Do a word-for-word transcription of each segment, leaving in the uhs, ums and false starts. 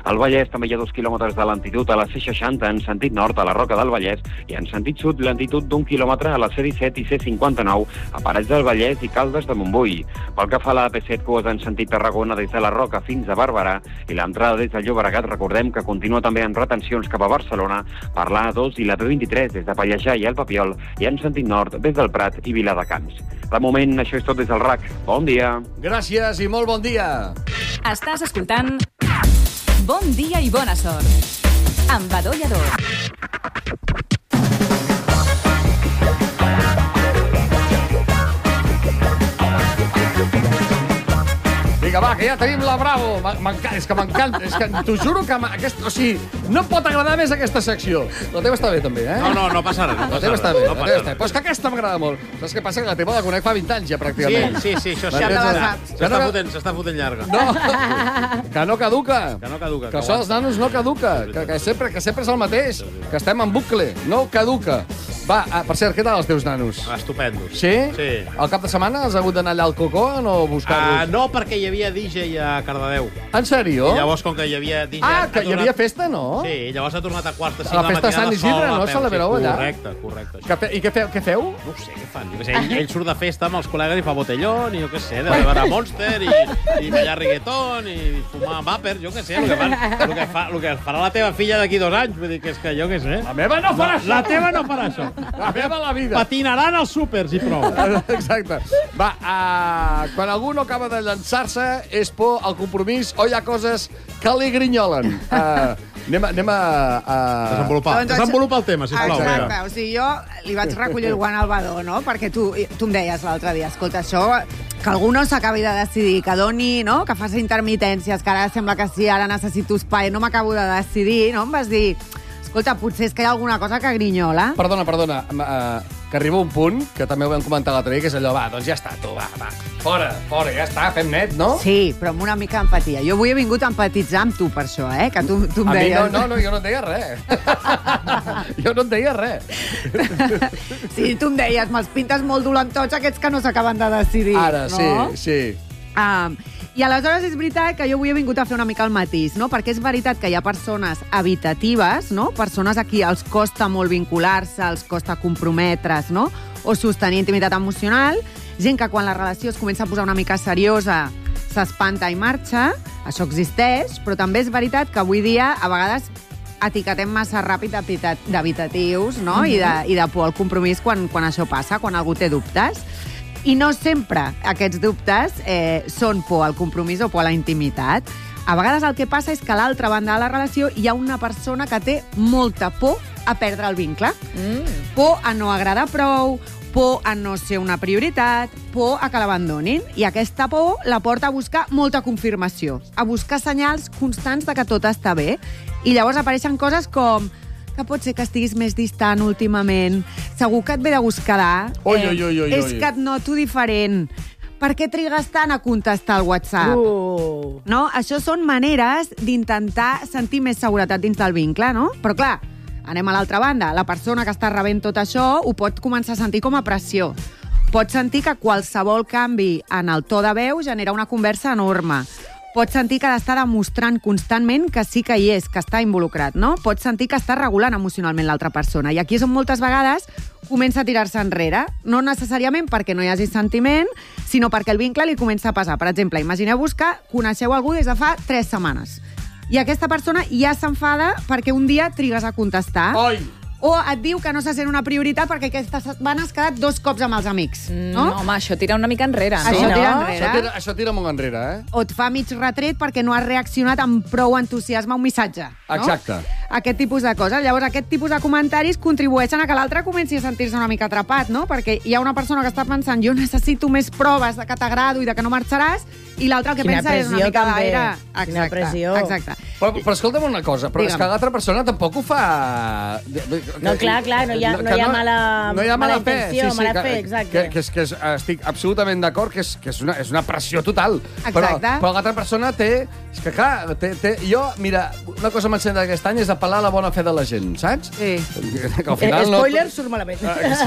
Al Vallès també hi ha dos quilòmetres de lentitud a la C seixanta en sentit nord a la Roca del Vallès i en sentit sud lentitud d'un quilòmetre a la C disset i C cinquanta-nou a Parets del Vallès i Caldes de Montbui. Pel que fa a la A P set, cues en sentit Tarragona des de la Roca fins a Barberà i l'entrada des de Llobregat, recordem que continua també amb retencions cap a Barcelona per l'A dos i la B vint-i-tres des de Pallejà i el Papiol i en sentit nord des del Prat i Viladecans. De moment, això és tot des del R A C. Bon dia. Gràcies i molt bon dia. Estàs escoltant Bon dia i bona sort amb Badó Lladó. Vinga, va, que ja tenim la Bravo. És que m'encanta. És que t'ho juro que... Aquest, o sigui, no em pot agradar més aquesta secció. La teva està bé, també, eh? No, no, no passa res. La teva està bé. No passa res. Però és que aquesta m'agrada molt. Saps què passa? Que la teva la conec fa vint anys, ja, pràcticament. Sí, sí, sí, això sí. Ja te la saps. S'està fotent, s'està fotent llarga. No, que no caduca. Que no caduca. Que això dels nanos no caduca. Que, que, sempre, que sempre és el mateix. Que estem en bucle. No caduca. Va, per cert, què tal els teus nanos? Estupendos. Sí? Sí. Al cap de setmana has hagut d'anar allà al Cocó o no buscar-los? Uh, no, perquè hi havia D J a Cardedeu. En sèrio? I llavors, com que hi havia D J... Ah, que hi havia festa, no? Sí, llavors ha tornat a quarts de cinc la de la festa de Sant matinada Isidre, sol, no? Celebreu allà? Correcte, correcte. Que fe... I què feu? Què feu? No ho sé, què fan? Jo què sé, ell, ell surt de festa amb els col·legues i fa botellón, i jo què sé, de beure Monster, i, i ballar reggaeton, i fumar vapor, jo què sé, el que, fan, el, que fa, el que farà la teva filla d'aquí dos anys. Vull dir que és que jo què sé. La meva no farà això! La teva no farà això. La meva la vida. Patinaran als súpers i prou. Exacte. Va, uh, quan algú no acaba de llançar-se, és por al compromís o hi ha coses que li grinyolen. Uh, anem a... Anem a uh... Desenvolupar. Doncs Desenvolupa el tema, sisplau. Exacte, o sigui, jo li vaig recollir el guant al Badó, no? Perquè tu, tu em deies l'altre dia, escolta, això, que algú no s'acabi de decidir, que doni, no? Que faci intermitències, que ara sembla que sí, ara necessito espai, no m'acabo de decidir, no? Em vas dir, escolta, potser és que hi ha alguna cosa que grinyola. Perdona, perdona, uh, que arriba un punt, que també ho vam comentar l'altre dia, que és allò, va, doncs ja està, tu, va, va, fora, fora, ja està, fem net, no? Sí, però amb una mica d'empatia. Jo avui he vingut a empatitzar amb tu per això, eh? Que tu, tu em a deies... mi no, no, no, jo no et deia res. Jo no et deia res. Sí, tu em deies, me'ls pintes molt dolentots aquests que no s'acaben de decidir. Ara, no? sí, sí. Um, I aleshores és veritat que jo avui he vingut a fer una mica el matís, no? Perquè és veritat que hi ha persones habitatives, no? Persones a qui els costa molt vincular-se, els costa comprometre's, no? O sostenir intimitat emocional. Gent que quan la relació es comença a posar una mica seriosa s'espanta i marxa. Això existeix, però també és veritat que avui dia a vegades etiquetem massa ràpid d'habitatius, no? I, de, i de por al compromís quan, quan això passa, quan algú té dubtes. I no sempre aquests dubtes eh, són por al compromís o por a la intimitat. A vegades el que passa és que a l'altra banda de la relació hi ha una persona que té molta por a perdre el vincle. Mm. Por a no agradar prou, por a no ser una prioritat, por a que l'abandonin. I aquesta por la porta a buscar molta confirmació, a buscar senyals constants de que tot està bé. I llavors apareixen coses com que pot ser que estiguis més distant últimament, segur que et ve de gust quedar, Ui, ui, ui, ui, és ui. que et noto diferent, per què trigues tant a contestar al WhatsApp? Uh. No? Això són maneres d'intentar sentir més seguretat dins del vincle, no? Però clar, anem a l'altra banda, la persona que està rebent tot això ho pot començar a sentir com a pressió. Pot sentir que qualsevol canvi en el to de veu genera una conversa enorme. Pot sentir que ha d'estar demostrant constantment que sí que hi és, que està involucrat, no? Pot sentir que està regulant emocionalment l'altra persona. I aquí és on moltes vegades comença a tirar-se enrere. No necessàriament perquè no hi hagi sentiment, sinó perquè el vincle li comença a pesar. Per exemple, imagineu-vos que coneixeu algú des de fa tres setmanes. I aquesta persona ja s'enfada perquè un dia trigues a contestar. Oi! O et diu que no se sent una prioritat perquè aquesta setmana has quedat dos cops amb els amics. No? No, home, això tira una mica enrere. Això no? tira no? enrere. Això tira, això tira molt enrere, eh? O et fa mig retret perquè no has reaccionat amb prou entusiasme a un missatge. No? Exacte. Aquest tipus de coses. Llavors, aquest tipus de comentaris contribueixen a que l'altre comenci a sentir-se una mica atrapat, no? Perquè hi ha una persona que està pensant jo necessito més proves de que t'agrado i de que no marxaràs, i l'altre el que Quina pensa és una pressió, mica també. d'aire. Quina Exacte, pressió. exacte. Però, però escolta'm una cosa, però Digue'm. és que l'altra persona tampoc ho fa... No, clar, clar, no hi ha- no hi ha mala- no hi ha mala mala fe. intenció, mala que, fe, exacte. Que, que, és, que és, estic absolutament d'acord que és, que és, una, és una pressió total. Però, Exacte. però l'altra persona té... És que clar, té, té, jo, mira, una cosa m'encén d'aquest any és apel·lar a la bona fe de la gent, saps? Sí. Que al final no... Spoiler, surt malament.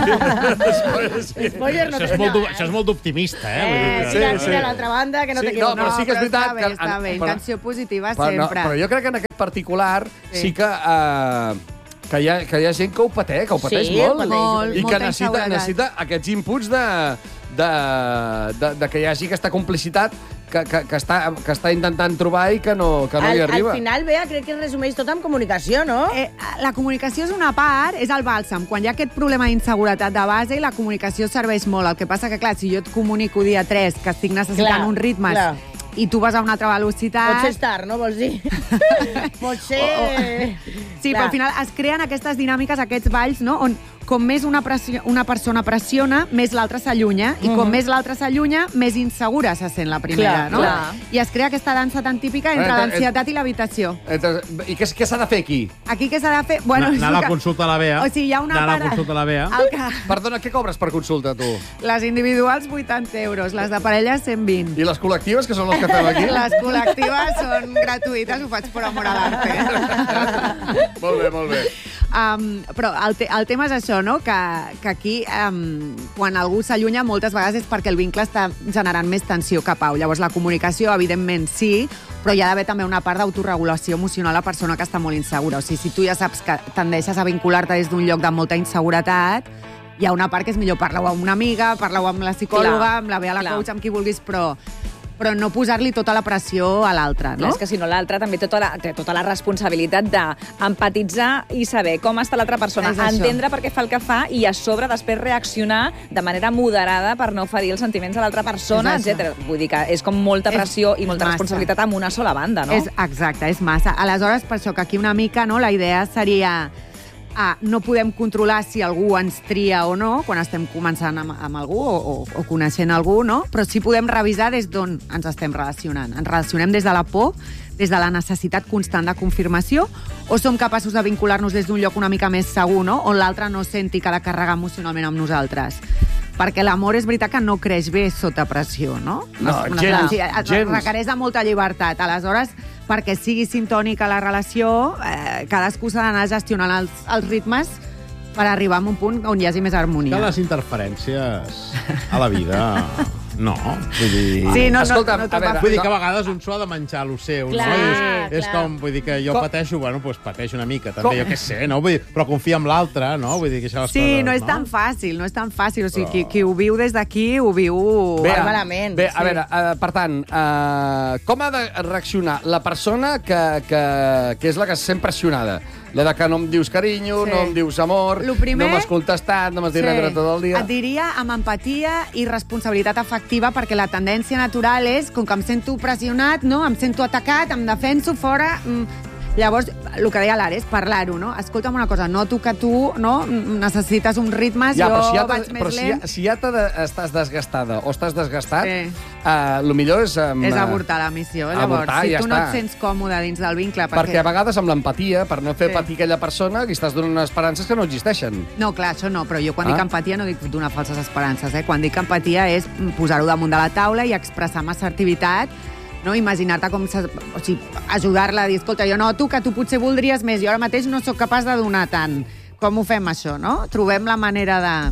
Sí. Spoiler, no Això és té molt, no, d'op- això és molt d'optimista, eh? Vull dir Eh, que- sí, sí, sí, sí. a l'altra banda, que no Sí, te no, quiero. però sí que és veritat està bé, que- està bé. però- Intenció positiva Però, no, sempre. però jo crec que en aquest particular sí, Sí. que... Uh, que hi, ha, que hi ha gent que ho pateix, que ho pateix Sí, molt. pateix, Molt, I que molta necessita, inseguretat. necessita aquests inputs de, de, de, de que hi hagi aquesta complicitat que, que, que, està, que està intentant trobar i que no, que no al, hi arriba. Al final, Bea, crec que es resumeix tot amb comunicació, no? Eh, la comunicació és una part, és el bàlsam. Quan hi ha aquest problema d'inseguretat de base, la comunicació serveix molt. El que passa que, clar, si jo et comunico dia tres que estic necessitant Clar, uns ritmes clar. i tu vas a una altra velocitat... Pot ser tard, no? Vols dir? Pot ser... Sí, Clar. però al final es creen aquestes dinàmiques, aquests balls, no?, on com més una, pressió, una persona pressiona, més l'altra s'allunya, i com Mhm. més l'altra s'allunya, més insegura se sent la primera, Clar, no? clar. I es crea aquesta dansa tan típica entre Entre- l'ansietat i l'habitació. Entre, I què, què s'ha de fer aquí? Aquí què s'ha de fer? Bueno, Anar és anar a el la que- consulta a la Bea. O sigui, hi ha una Anar a la part- consulta a la Bea. El que... Perdona, què cobres per consulta, tu? Les individuals, vuitanta euros. Les de parella, cent vint. I les col·lectives, que són les que estem aquí? Les col·lectives són gratuïtes, ho faig per amor a l'arte. Molt bé, molt bé. Um, però el, te el tema és això, no?, que, que aquí, um, quan algú s'allunya, moltes vegades és perquè el vincle està generant més tensió que pau. Llavors, la comunicació, evidentment, sí, però hi ha d'haver també una part d'autoregulació emocional a la persona que està molt insegura. O sigui, si tu ja saps que tendeixes a vincular-te des d'un lloc de molta inseguretat, hi ha una part que és millor parlar-ho amb una amiga, parlar-ho amb la psicòloga, Clar, amb la Bea, la clar. coach, amb qui vulguis, però però no posar-li tota la pressió a l'altre, no? Clar, és que si no l'altre també tota la, té tota la responsabilitat d'empatitzar i saber com està l'altra persona, És això. entendre per què fa el que fa i a sobre després reaccionar de manera moderada per no ferir els sentiments de l'altra persona, És això. etcètera. Vull dir que és com molta És- pressió i és molta massa. responsabilitat amb una sola banda, no? És, exacte, és massa. Aleshores, per això que aquí una mica, no, la idea seria... Ah, no podem controlar si algú ens tria o no, quan estem començant amb, amb algú o, o, o coneixent algú, no? Però sí podem revisar des d'on ens estem relacionant. Ens relacionem des de la por, des de la necessitat constant de confirmació, o som capaços de vincular-nos des d'un lloc una mica més segur, no?, on l'altre no senti que ha de carregar emocionalment amb nosaltres. Perquè l'amor és veritat que no creix bé sota pressió, no? No, Es- gens, sí, es- gens. requereix de molta llibertat. Aleshores, perquè sigui sintònica la relació, eh, cadascú s'ha d'anar gestionant els, els ritmes per arribar a un punt on hi hagi més harmonia. Que les interferències a la vida... No, vull dir... Sí, no, Escolta'm, no, no, a veure, Vull dir que a vegades un s'ho ha de menjar lo seu, Clar, no? És, és clar. com, vull dir que jo Com- pateixo, bueno, doncs pateixo una mica, també, Com- jo què sé, no? Vull dir, però confia en l'altre, no? Vull dir que això les Sí, coses, no és tan fàcil, no és tan fàcil. O sigui, qui, qui ho viu des d'aquí, ho viu... Bé, malament, Bé, a sí. veure, uh, per tant, uh, com ha de reaccionar la persona que, que, que és la que se sent pressionada? La de que no em dius carinyo, Sí. no em dius amor, Lo primer- no m'has contestat, no m'has dit res durant tot el dia. Et diria amb empatia i responsabilitat afectiva, perquè la tendència natural és, com que em sento pressionat, no? Em sento atacat, em defenso fora... Mm. Llavors, el que deia l'Ara és parlar-ho, no? Escolta'm una cosa, noto que tu no, necessites uns ritmes, Ja, jo però si ja, vaig t'has- més però si, lent. ja, si ja te de, estàs desgastada o estàs desgastat, Sí. uh, el millor és... Um, És avortar la missió. Llavors, avortar, si ja tu no està. et sents còmode dins del vincle... Perquè a vegades amb l'empatia, per no fer Sí. patir aquella persona, li estàs donant esperances que no existeixen. No, clar, això no, però jo quan Ah. dic empatia no dic donar falses esperances, eh? Quan dic empatia és posar-ho damunt de la taula i expressar amb assertivitat, no? Imaginar-te com... se- O sigui, ajudar-la a dir, escolta, jo noto que tu potser voldries més, jo ara mateix no sóc capaç de donar tant. Com ho fem, això, no? Trobem la manera de...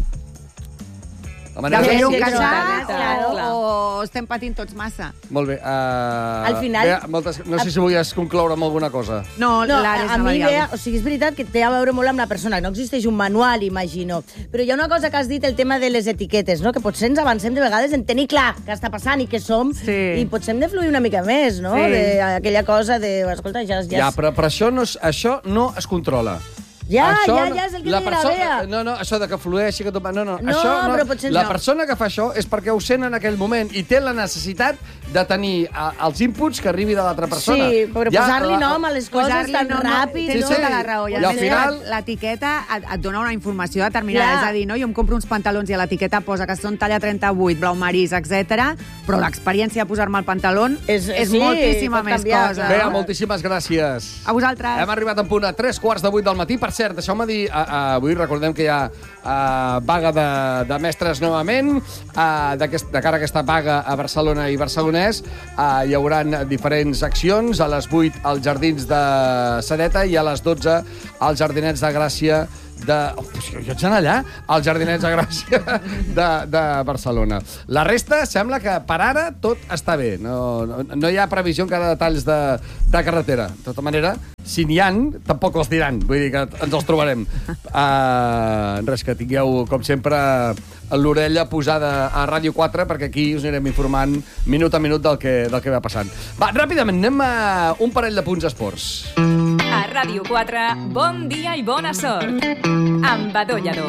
La de manera fer-ho sí, encaixar claro, o, clar. o estem patint tots massa. Molt bé. Uh, Al final- Bea, moltes... No sé si volies concloure amb alguna cosa. No, No, l'Ara és a una mi, variable. Bea, o sigui, és veritat que té a veure molt amb la persona. No existeix un manual, imagino. Però hi ha una cosa que has dit, el tema de les etiquetes, no? Que potser ens avancem de vegades en tenir clar què està passant i què som, Sí. i potser hem de fluir una mica més, no? Sí. De aquella cosa de, escolta, ja... Ja, Ja, però, però això, no es, això no es controla. ja, això ja, no- ja és el que la deia la persona, Bea. No, no, això de que flueixi, que tot... No, no, No, això no. però potser la no. persona que fa això és perquè ho sent en aquell moment i té la necessitat de tenir a, els inputs que arribi de l'altra persona. Sí, però posar-li la- nom a les coses Posar-li tan nom, ràpid, tens no? tota la raó. I, I a al més, final- l'etiqueta et, et dona una informació determinada. Clar. És a dir, no? Jo em compro uns pantalons i a l'etiqueta posa que són talla trenta-vuit, blau marís, etcètera. Però l'experiència de posar-me el pantaló és, És- és sí, moltíssima pot més canviar, cosa. clar. Bea, no? moltíssimes gràcies. A vosaltres. Hem arribat en punt a tres quarts de vuit del matí. Per cert, deixeu-me dir, uh, uh, avui recordem que hi ha uh, vaga de, de mestres novament, uh, de cara a aquesta vaga a Barcelona i Barcelonès, uh, hi haurà diferents accions, a les vuit als Jardins de Sedeta i a les dotze als Jardinets de Gràcia de... Oh, jo haig d'anar allà, als Jardinets de Gràcia de, de Barcelona. La resta sembla que per ara tot està bé. No, no, no hi ha previsió encara de talls de, de carretera. De tota manera, si n'hi ha, tampoc els diran. Vull dir que ens els trobarem. Uh, res, que tingueu, com sempre, l'orella posada a Ràdio quatre, perquè aquí us anirem informant minut a minut del que, del que va passant. Va, ràpidament, anem a un parell de punts esports. A Ràdio quatre, bon dia i bona sort. Amb Badó Lladó.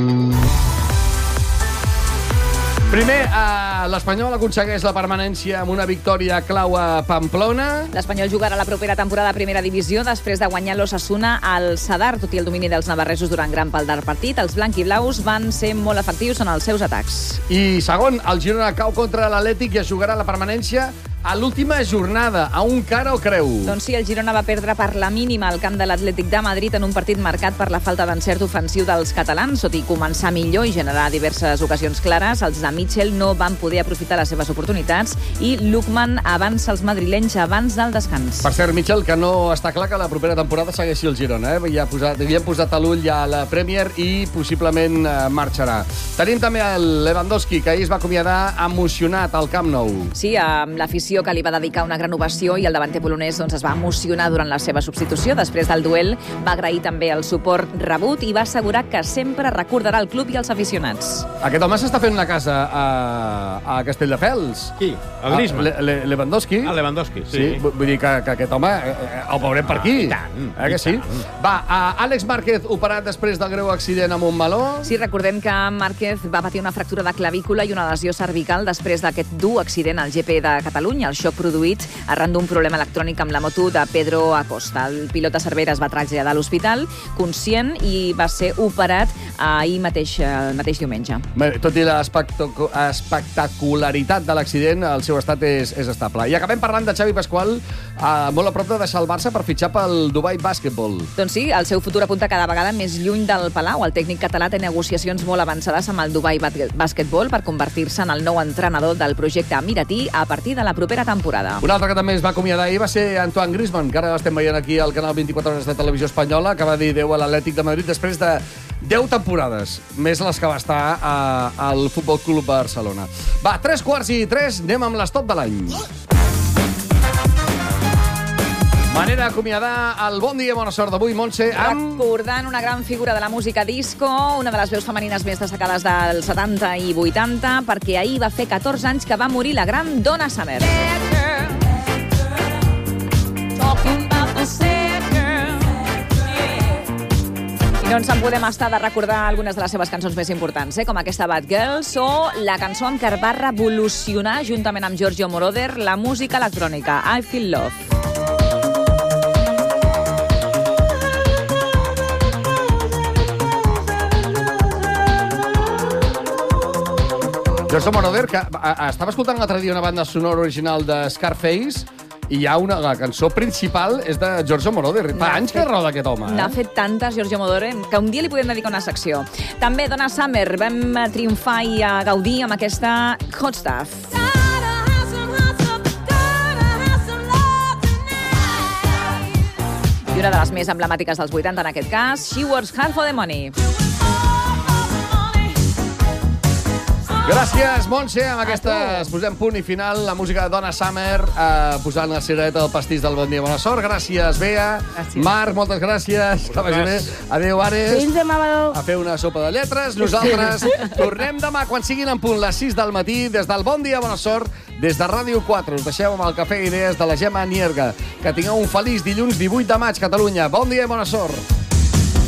Primer, eh, l'Espanyol aconsegueix la permanència amb una victòria clau a Pamplona. L'Espanyol jugarà la propera temporada a Primera Divisió després de guanyar l'Osasuna al Sadar. Tot i el domini dels navarresos durant gran part del partit, els blanquiblaus van ser molt efectius en els seus atacs. I segon, el Girona cau contra l'Atlètic i es jugarà la permanència a l'última jornada, a un cara o creu. Doncs sí, el Girona va perdre per la mínima al camp de l'Atlètic de Madrid en un partit marcat per la falta d'encert ofensiu dels catalans. Tot i començar millor i generar diverses ocasions clares, els de Mitchell no van poder aprofitar les seves oportunitats i Lukman avança els madrilenys abans del descans. Per cert, Mitchell, que no està clar que la propera temporada segueixi el Girona. Eh? Ja posat, havien posat a l'ull ja a la Premier i possiblement eh, marxarà. Tenim també el Lewandowski, que ahir es va acomiadar emocionat al Camp Nou. Sí, amb l'afició que li va dedicar una gran ovació i el davanter polonès doncs, es va emocionar durant la seva substitució. Després del duel va agrair també el suport rebut i va assegurar que sempre recordarà el club i els aficionats. Aquest home s'està fent una casa a, a Castelldefels. Qui? El Griezmann? Ah, Le, Le, Lewandowski. Ah, Lewandowski, sí. sí. Vull dir que, que aquest home eh, el veurem per aquí. Ah, i tant, eh, que i sí? tant. Va, uh, Àlex Márquez operat després del greu accident amb un meló. Sí, recordem que Márquez va patir una fractura de clavícula i una lesió cervical després d'aquest dur accident al G P de Catalunya. El xoc produït arran d'un problema electrònic amb la moto de Pedro Acosta. El pilot de Cervera es va traslladar a l'hospital conscient i va ser operat ahir mateix, el mateix diumenge. Bé, tot i l'espectacularitat de l'accident, el seu estat és, és estable. I acabem parlant de Xavi Pasqual, eh, molt a prop de deixar el Barça per fitxar pel Dubai Basketball. Doncs sí, el seu futur apunta cada vegada més lluny del Palau. El tècnic català té negociacions molt avançades amb el Dubai Basketball per convertir-se en el nou entrenador del projecte emiratí a partir de la propera temporada. Un altre que també es va acomiadar ahir va ser Antoine Griezmann, que ara l'estem veient aquí al canal vint-i-quatre hores de televisió espanyola, que va dir adéu a l'Atlètic de Madrid després de deu temporades, més les que va estar a, al Futbol Club Barcelona. Va, tres quarts i tres, anem amb l'estop de l'any. Manera d'acomiadar el Bon Dia, Bona Sort d'avui, Montse, amb... Recordant una gran figura de la música disco, una de les veus femenines més destacades dels setanta i vuitanta, perquè ahir va fer catorze anys que va morir la gran Donna Summer. I no ens en podem estar de recordar algunes de les seves cançons més importants, eh? Com aquesta Bad Girls o la cançó amb què va revolucionar, juntament amb Giorgio Moroder, la música electrònica, I Feel Love. Giorgio Moroder, que a, a, estava escoltant l'altre dia una banda sonora original de Scarface i hi ha una, la cançó principal és de Giorgio Moroder. Fa anys que roda aquest home, eh? N'ha fet tantes, Giorgio Moroder, que un dia li podem dedicar una secció. També Donna Summer, vam triomfar i a gaudir amb aquesta Hot Stuff. I una de les més emblemàtiques dels vuitanta en aquest cas, She Works Hard for the Money. Gràcies, Montse. Amb aquestes posem punt i final. La música de Donna Summer, eh, posant la cirereta del pastís del Bon Dia, Bona Sort. Gràcies, Bea. Gràcies. Marc, moltes gràcies. Que vagi bé. Adéu, Ares. Fins demà, Badó. A fer una sopa de lletres. Nosaltres tornem demà quan siguin en punt les sis del matí des del Bon Dia, Bona Sort, des de Ràdio quatre. Us deixeu amb el cafè Idees de la Gemma Nierga. Que tingueu un feliç dilluns divuit de maig, Catalunya. Bon dia i bona sort.